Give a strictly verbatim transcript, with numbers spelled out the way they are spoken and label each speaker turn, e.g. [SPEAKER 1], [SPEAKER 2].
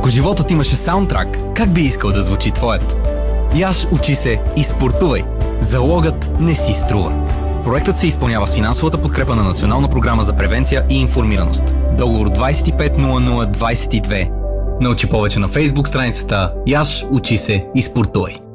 [SPEAKER 1] Ако животът имаше саундтрак, как би искал да звучи твоят? Яш, учи се и спортувай. Залогът не си струва. Проектът се изпълнява с финансовата подкрепа на Национална програма за превенция и информираност. Договор двайсет и пет нула нула двайсет и две. Научи повече на Фейсбук страницата Яш, учи се и спортувай.